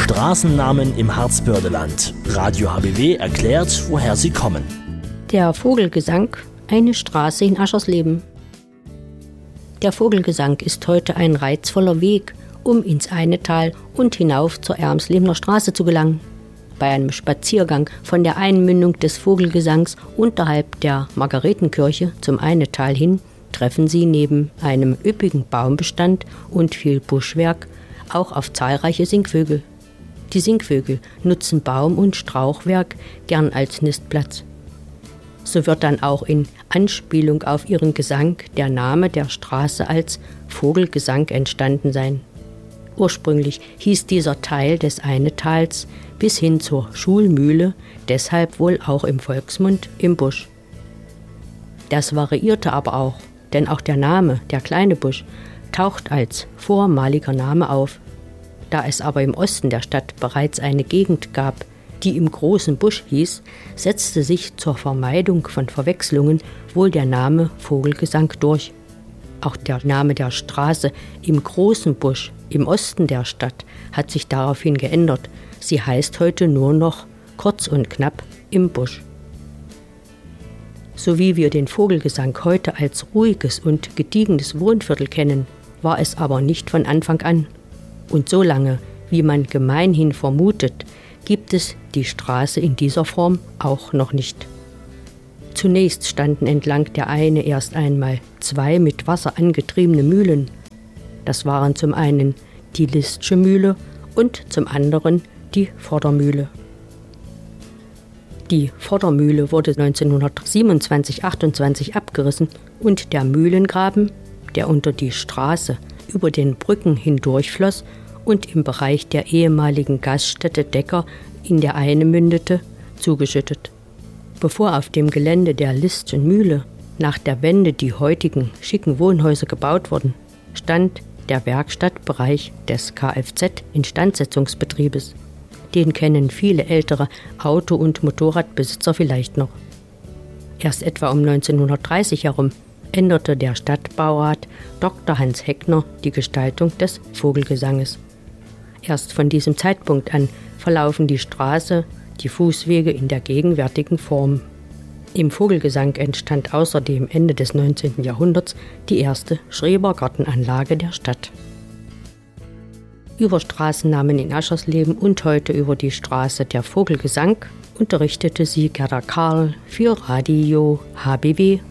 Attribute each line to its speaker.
Speaker 1: Straßennamen im Harzbördeland. Radio HBW erklärt, woher sie kommen.
Speaker 2: Der Vogelgesang, eine Straße in Aschersleben. Der Vogelgesang ist heute ein reizvoller Weg, um ins Einetal und hinauf zur Ermslebener Straße zu gelangen. Bei einem Spaziergang von der Einmündung des Vogelgesangs unterhalb der Margaretenkirche zum Einetal hin treffen Sie neben einem üppigen Baumbestand und viel Buschwerk auch auf zahlreiche Singvögel. Die Singvögel nutzen Baum- und Strauchwerk gern als Nistplatz. So wird dann auch in Anspielung auf ihren Gesang der Name der Straße als Vogelgesang entstanden sein. Ursprünglich hieß dieser Teil des Einetals bis hin zur Schulmühle deshalb wohl auch im Volksmund im Busch. Das variierte aber auch, denn auch der Name, der kleine Busch, taucht als vormaliger Name auf. Da es aber im Osten der Stadt bereits eine Gegend gab, die im großen Busch hieß, setzte sich zur Vermeidung von Verwechslungen wohl der Name Vogelgesang durch. Auch der Name der Straße im großen Busch im Osten der Stadt hat sich daraufhin geändert. Sie heißt heute nur noch kurz und knapp im Busch. So wie wir den Vogelgesang heute als ruhiges und gediegenes Wohnviertel kennen, war es aber nicht von Anfang an. Und so lange, wie man gemeinhin vermutet, gibt es die Straße in dieser Form auch noch nicht. Zunächst standen entlang der Eine erst einmal 2 mit Wasser angetriebene Mühlen. Das waren zum einen die Listsche Mühle und zum anderen die Vordermühle. Die Vordermühle wurde 1927/28 abgerissen und der Mühlengraben, der unter die Straße über den Brücken hindurchfloss und im Bereich der ehemaligen Gaststätte Decker in der Eine mündete, zugeschüttet. Bevor auf dem Gelände der Listschen Mühle nach der Wende die heutigen schicken Wohnhäuser gebaut wurden, stand der Werkstattbereich des Kfz-Instandsetzungsbetriebes. Den kennen viele ältere Auto- und Motorradbesitzer vielleicht noch. Erst etwa um 1930 herum änderte der Stadtbaurat Dr. Hans Heckner die Gestaltung des Vogelgesanges. Erst von diesem Zeitpunkt an verlaufen die Straße, die Fußwege in der gegenwärtigen Form. Im Vogelgesang entstand außerdem Ende des 19. Jahrhunderts die erste Schrebergartenanlage der Stadt. Über Straßennamen in Aschersleben und heute über die Straße der Vogelgesang unterrichtete sie Gerda Karl für Radio HBW.